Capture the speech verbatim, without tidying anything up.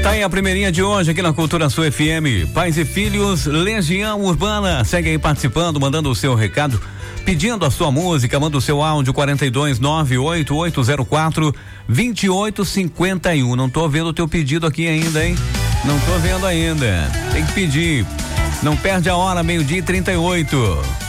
Tá aí a primeirinha de hoje aqui na Cultura Sul F M. Pais e filhos, Legião Urbana. Segue aí participando, mandando o seu recado, pedindo a sua música. Manda o seu áudio quarenta e dois nove oito oito zero quatro vinte e oito cinquenta e um. Não tô vendo o teu pedido aqui ainda, hein? Não tô vendo ainda. Tem que pedir. Não perde a hora, meio-dia e trinta e oito.